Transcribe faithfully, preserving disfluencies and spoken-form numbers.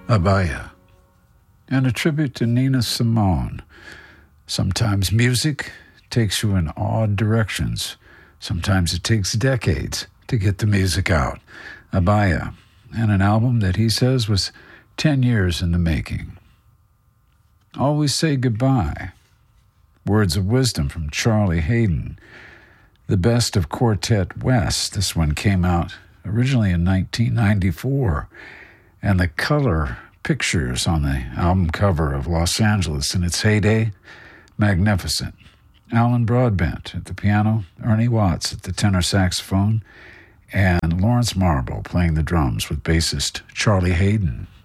Abaya, and a tribute to Nina Simone. Sometimes music takes you in odd directions. Sometimes it takes decades to get the music out. Abaya, and an album that he says was ten years in the making. Always Say Goodbye. Words of wisdom from Charlie Haden. The Best of Quartet West. This one came out originally in nineteen ninety-four. And the color pictures on the album cover of Los Angeles in its heyday, magnificent. Alan Broadbent at the piano, Ernie Watts at the tenor saxophone, and Lawrence Marble playing the drums with bassist Charlie Haden.